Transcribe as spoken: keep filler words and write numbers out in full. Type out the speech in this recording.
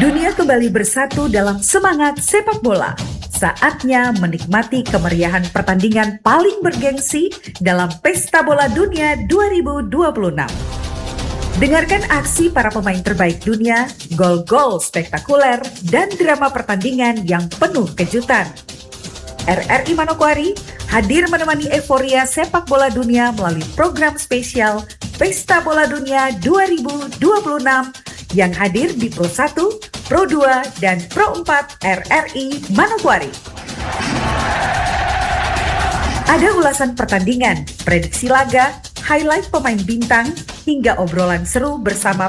Dunia kembali bersatu dalam semangat sepak bola. Saatnya menikmati kemeriahan pertandingan paling bergengsi dalam Pesta Bola Dunia dua ribu dua puluh enam. Dengarkan aksi para pemain terbaik dunia, gol-gol spektakuler, dan drama pertandingan yang penuh kejutan. R R I Manokwari hadir menemani euforia sepak bola dunia melalui program spesial Pesta Bola Dunia dua ribu dua puluh enam yang hadir di Pro satu, Pro dua, dan Pro empat R R I Manokwari. Ada ulasan pertandingan, prediksi laga, highlight pemain bintang, hingga obrolan seru bersama